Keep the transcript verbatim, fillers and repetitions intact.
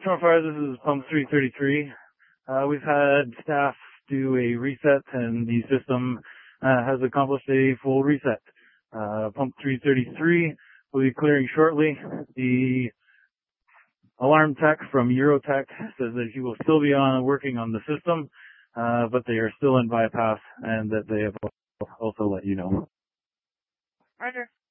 Storm Fire, this is pump three thirty-three. Uh, we've had staff do a reset and the system uh, has accomplished a full reset. Uh, pump three thirty-three will be clearing shortly. The alarm tech from Eurotech says that he will still be on working on the system, uh, but they are still in bypass and that they have also let you know. Roger.